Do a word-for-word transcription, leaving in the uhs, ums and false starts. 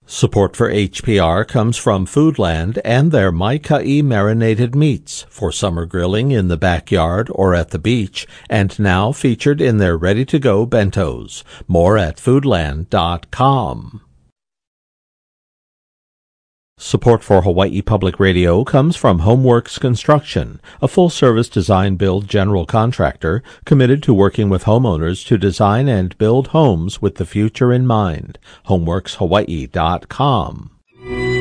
Support for H P R comes from Foodland and their Mai-Kai marinated meats for summer grilling in the backyard or at the beach, and now featured in their ready-to-go bentos. More at foodland dot com. Support for Hawaii Public Radio comes from Homeworks Construction, a full-service design-build general contractor committed to working with homeowners to design and build homes with the future in mind. homeworks hawaii dot com.